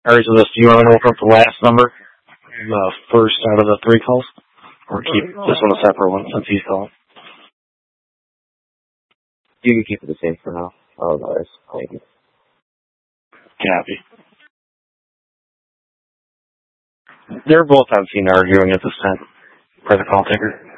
Alright, so this, do you want to know from the last number? The first out of the 3 calls? Or keep this one a separate one since he's calling? You can keep it the same for now. Otherwise, thank you. Copy. They're both on scene arguing at this time. For the call taker.